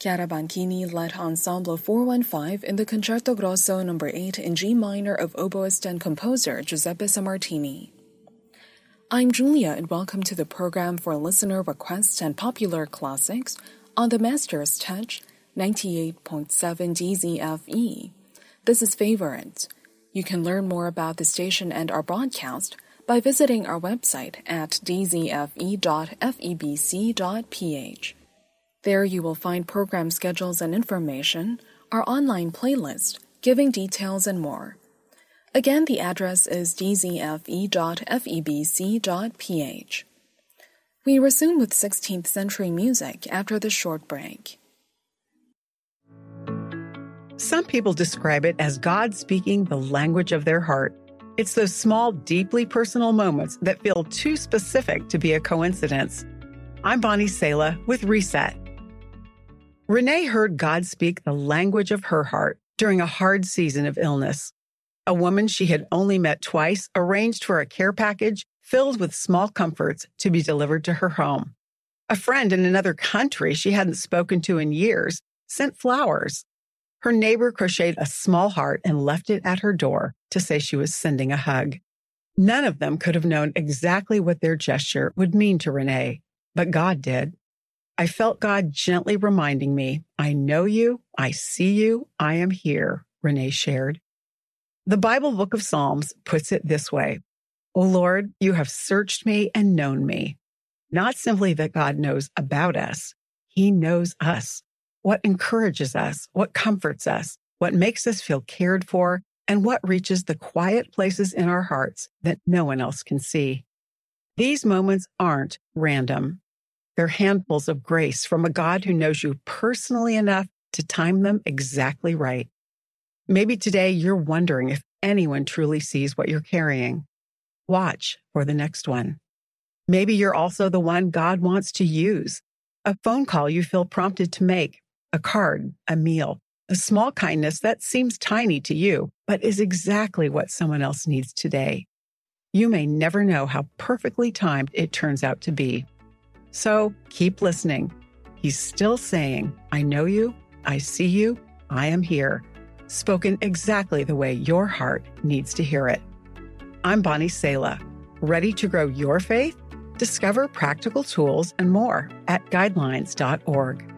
Chiara Banchini led Ensemble 415 in the Concerto Grosso No. 8 in G minor of oboist and composer Giuseppe Sammartini. I'm Julia, and welcome to the program for listener requests and popular classics on the Master's Touch 98.7 DZFE. This is Favorite. You can learn more about the station and our broadcast by visiting our website at dzfe.febc.ph. There you will find program schedules and information, our online playlist, giving details, and more. Again, the address is dzfe.febc.ph. We resume with 16th century music after the short break. Some people describe it as God speaking the language of their heart. It's those small, deeply personal moments that feel too specific to be a coincidence. I'm Bonnie Sala with Reset. Renee heard God speak the language of her heart during a hard season of illness. A woman she had only met twice arranged for a care package filled with small comforts to be delivered to her home. A friend in another country she hadn't spoken to in years sent flowers. Her neighbor crocheted a small heart and left it at her door to say she was sending a hug. None of them could have known exactly what their gesture would mean to Renee, but God did. I felt God gently reminding me, I know you, I see you, I am here, Renee shared. The Bible Book of Psalms puts it this way, O Lord, you have searched me and known me. Not simply that God knows about us, He knows us. What encourages us, what comforts us, what makes us feel cared for, and what reaches the quiet places in our hearts that no one else can see. These moments aren't random. They're handfuls of grace from a God who knows you personally enough to time them exactly right. Maybe today you're wondering if anyone truly sees what you're carrying. Watch for the next one. Maybe you're also the one God wants to use. A phone call you feel prompted to make, a card, a meal, a small kindness that seems tiny to you, but is exactly what someone else needs today. You may never know how perfectly timed it turns out to be. So keep listening. He's still saying, I know you, I see you, I am here, spoken exactly the way your heart needs to hear it. I'm Bonnie Sala. Ready to grow your faith? Discover practical tools and more at guidelines.org.